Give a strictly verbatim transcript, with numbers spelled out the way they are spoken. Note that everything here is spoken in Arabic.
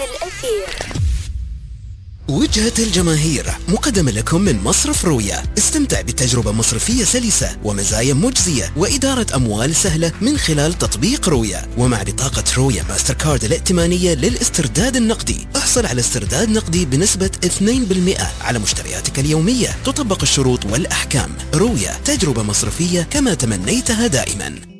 الأثير. وجهة الجماهير مقدمة لكم من مصرف رويا. استمتع بتجربة مصرفية سلسة ومزايا مجزية وإدارة أموال سهلة من خلال تطبيق رويا. ومع بطاقة رويا ماستر كارد الائتمانية للاسترداد النقدي احصل على استرداد نقدي بنسبة اثنين بالمئة على مشترياتك اليومية. تطبق الشروط والأحكام. رويا، تجربة مصرفية كما تمنيتها دائما.